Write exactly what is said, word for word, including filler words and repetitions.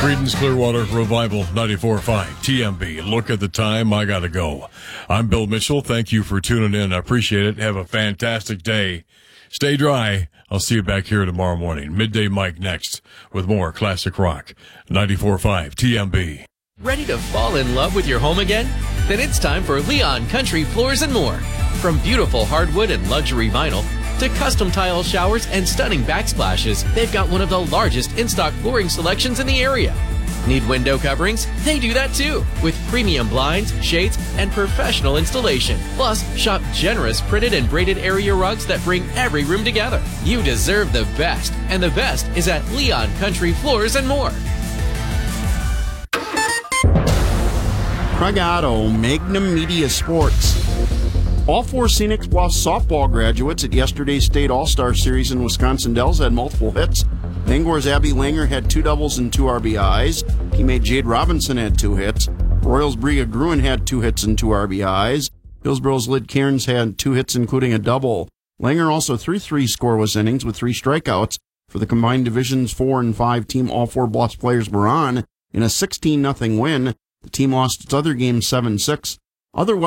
Creedence Clearwater Revival ninety-four point five T M B. Look at the time. I got to go. I'm Bill Mitchell. Thank you for tuning in. I appreciate it. Have a fantastic day. Stay dry. I'll see you back here tomorrow morning. Midday Mike next with more classic rock. ninety-four point five T M B. Ready to fall in love with your home again? Then it's time for Leon Country Floors and More. From beautiful hardwood and luxury vinyl to custom tile showers and stunning backsplashes, they've got one of the largest in-stock flooring selections in the area. Need window coverings? They do that too, with premium blinds, shades, and professional installation. Plus, shop generous printed and braided area rugs that bring every room together. You deserve the best, and the best is at Leon Country Floors and More. Craig Otto, Magnum Media Sports. All four Scenic Bluffs softball graduates at yesterday's State All-Star Series in Wisconsin Dells had multiple hits. Bangor's Abby Langer had two doubles and two R B Is. Teammate Jade Robinson had two hits. Royals' Bria Gruen had two hits and two R B Is. Hillsborough's Lyd Cairns had two hits, including a double. Langer also threw three scoreless innings with three strikeouts. For the combined Divisions four and five team, all four Bluffs players were on. In a sixteen nothing win, the team lost its other game seven six. Other